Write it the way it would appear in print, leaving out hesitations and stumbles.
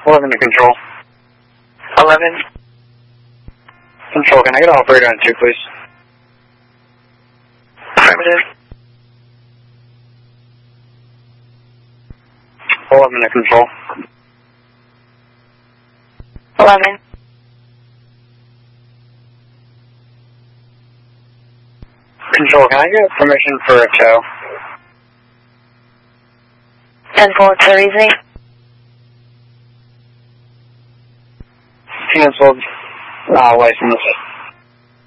11 to control. 11. Control, can I get operator on 2, please? Affirmative. 11 to control. 11. Control, can I get permission for a tow? 10-4, it's easy. Canceled. License.